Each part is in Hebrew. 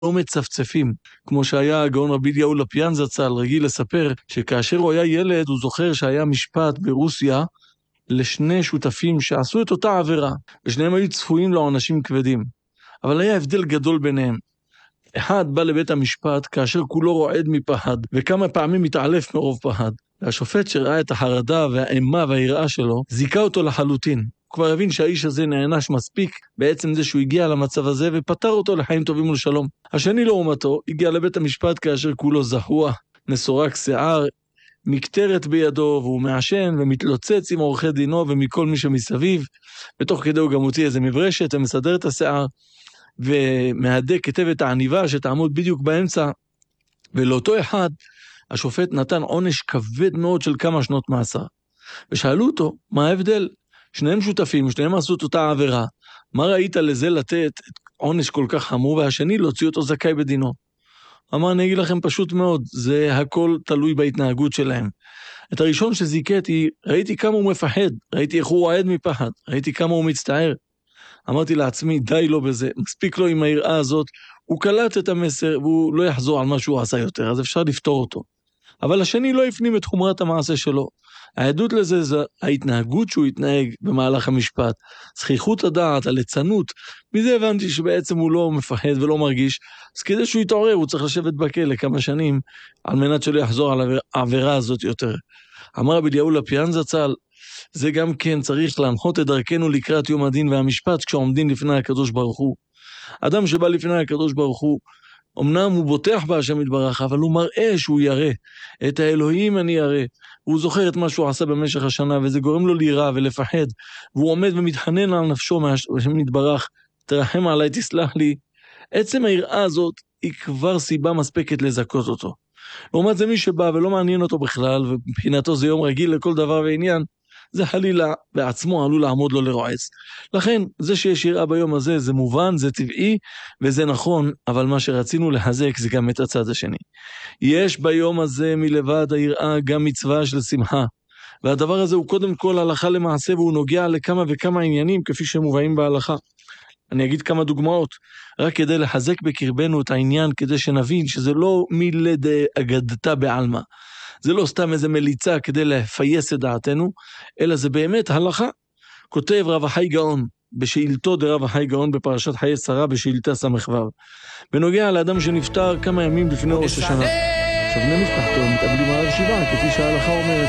לא מצפצפים, כמו שהיה הגאון רבי אליהו לפיאן זצ"ל רגיל לספר, שכאשר הוא היה ילד הוא זוכר שהיה משפט ברוסיה לשני שותפים שעשו את אותה עבירה, ושניהם היו צפויים לעונשים כבדים, אבל היה הבדל גדול ביניהם. אחד בא לבית המשפט כאשר כולו רועד מפחד, וכמה פעמים מתעלף מרוב פחד. והשופט שראה את החרדה והאימה והיראה שלו, זיקה אותו לחלוטין. הוא כבר הבין שהאיש הזה נענש מספיק בעצם זה שהוא הגיע למצב הזה, ופטר אותו לחיים טובים ולשלום. השני לעומתו הגיע לבית המשפט כאשר כולו זהוע, נסורק שיער, מקטרת בידו, והוא מעשן ומתלוצץ עם עורכי דינו ומכל מי שמסביב, ותוך כדי הוא גם הוציא איזה מברשת ומסדר את השיער, ומהדק כתב את העניבה שתעמוד בדיוק באמצע, ולאותו אחד השופט נתן עונש כבד מאוד של כמה שנות מאסר. ושאלו אותו, מה ההבדל? שניהם שותפים, שניהם עשו את אותה עבירה, מה ראית לזה לתת עונש כל כך חמור, והשני להוציא אותו זכאי בדינו? אמר, אני אגיד לכם פשוט מאוד, זה הכל תלוי בהתנהגות שלהם. את הראשון שזיכיתי, ראיתי כמה הוא מפחד, ראיתי איך הוא רועד מפחד, ראיתי כמה הוא מצטער. אמרתי לעצמי, די לו בזה, מספיק לו עם היראה הזאת, הוא קלט את המסר והוא לא יחזור על מה שהוא עשה יותר, אז אפשר לפתור אותו. אבל השני לא הפנים את חומרת המעשה שלו. העדות לזה זה ההתנהגות שהוא התנהג במהלך המשפט, זכיחות הדעת, הליצנות. מזה הבנתי שבעצם הוא לא מפחד ולא מרגיש, אז כדי שהוא יתעורר הוא צריך לשבת בכלא כמה שנים, על מנת שלא יחזור על העבירה הזאת יותר. אמר רבי אליהו לפיאן זצ"ל, זה גם כן צריך להנחות את דרכנו לקראת יום הדין והמשפט כשעומדים לפני הקדוש ברוך הוא. אדם שבא לפני הקדוש ברוך הוא, אמנם הוא בוטח בהשם יתברך, אבל הוא מראה שהוא ירא. את האלוהים אני ירא. הוא זוכר את מה שהוא עשה במשך השנה, וזה גורם לו ליראה ולפחד. והוא עומד ומתחנן על נפשו מהשם יתברך, תרחם עליי, תסלח לי. עצם היראה הזאת היא כבר סיבה מספקת לזכות אותו. לעומת זה מי שבא ולא מעניין אותו בכלל, ובחינתו זה יום רגיל לכל דבר ועניין, זה חלילה בעצמו עלול לעמוד לו לרועץ. לכן, זה שיש יראה ביום הזה, זה מובן, זה טבעי, וזה נכון, אבל מה שרצינו לחזק זה גם את הצד השני. יש ביום הזה מלבד היראה גם מצווה של שמחה, והדבר הזה הוא קודם כל הלכה למעשה, והוא נוגע לכמה וכמה עניינים, כפי שמובאים בהלכה. אני אגיד כמה דוגמאות, רק כדי לחזק בקרבנו את העניין, כדי שנבין שזה לא מילד אגדתה בעלמא. זה לא סתם איזה מליצה כדי לפייס את דעתנו, אלא זה באמת הלכה. כותב רב החי גאון, בשאילתו דרב החי גאון בפרשת חיי שרה בשאילתה סמ"ו, בנוגע לאדם שנפטר כמה ימים לפני ראש השנה. עכשיו בני משפחתו מתאבלים עליו שבעה, כפי שההלכה אומרת.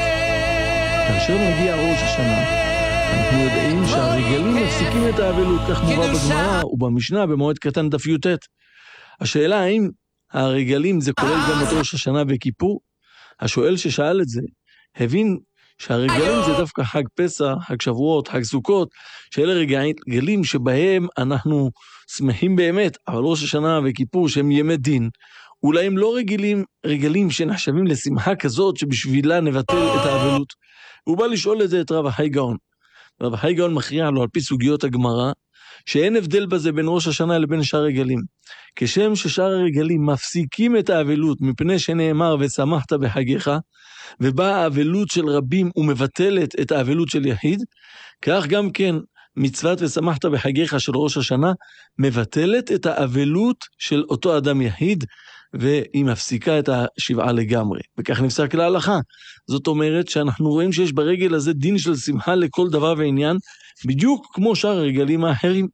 כאשר מגיע ראש השנה, אנחנו יודעים שהרגלים מפסיקים את האבלות, כך מובא בגמרא ובמשנה במועד קטן דף י"ט. השאלה האם הרגלים זה כולל גם את ראש השנה וכיפור? השואל ששאל את זה, הבין שהרגלים זה דווקא חג פסח, חג שבועות, חג סוכות, שאלה רגלים שבהם אנחנו שמחים באמת, אבל ראש השנה וכיפור שהם ימי דין, אולי הם לא רגלים שנחשבים לשמחה כזאת שבשבילה נבטל את האבלות. הוא בא לשאול את זה את רב החי גאון. רב החי גאון מכריע לו על פי סוגיות הגמרא, שאין הבדל בזה בין ראש השנה לבין שאר רגלים. כשם ששאר הרגלים מפסיקים את האבלות מפני שנאמר ושמחת בחגיך, ובאה האבלות של רבים ומבטלת את האבלות של יחיד, כך גם כן מצוות ושמחת בחגיך של ראש השנה מבטלת את האבלות של אותו אדם יחיד, והיא מפסיקה את השבעה לגמרי. וכך נפסק להלכה. זאת אומרת שאנחנו רואים שיש ברגל הזה דין של שמחה לכל דבר ועניין, בדיוק כמו שאר הרגלים האחרים.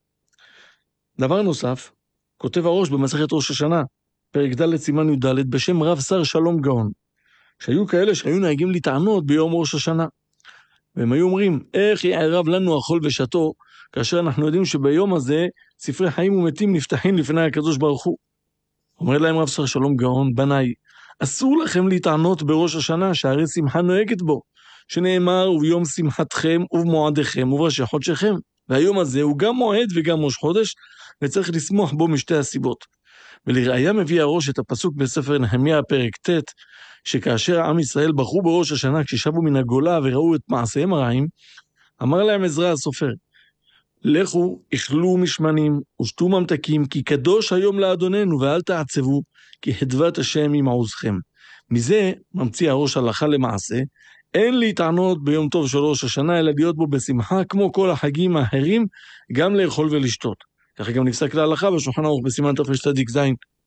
דבר נוסף, כותב הראש במסכת ראש השנה, פרק ד' סימן י"ד, בשם רב שר שלום גאון, שהיו כאלה שהיו נהגים לטענות ביום ראש השנה. והם היו אומרים, איך יערב לנו אכול ושתו, כאשר אנחנו יודעים שביום הזה ספרי חיים ומתים נפתחים לפני הקדוש ברוך הוא. אומר להם רב שר שלום גאון, בניי, אסור לכם לטענות בראש השנה שהרי שמחה נוהגת בו, שנאמר וביום שמחתכם ובמועדיכם ובראשי חודשכם. והיום הזה הוא גם מועד וגם ראש חודש, וצריך לשמוח בו משתי הסיבות. ולראיה מביא הראש את הפסוק בספר נחמיה פרק ט', שכאשר עם ישראל בחרו בראש השנה כששבו מן הגולה וראו את מעשיהם הרעים, אמר להם עזרא הסופר, לכו, אכלו משמנים ושתו ממתקים, כי קדוש היום לאדוננו, ואל תעצבו, כי הדבת השם עם עוזכם. מזה ממציא הראש הלכה למעשה, אין להתענות ביום טוב של ראש השנה, אלא להיות בו בשמחה, כמו כל החגים האחרים, גם לאכול ולשתות. ככה גם נפסק להלכה בשולחן ערוך בסימן תרצ"ז.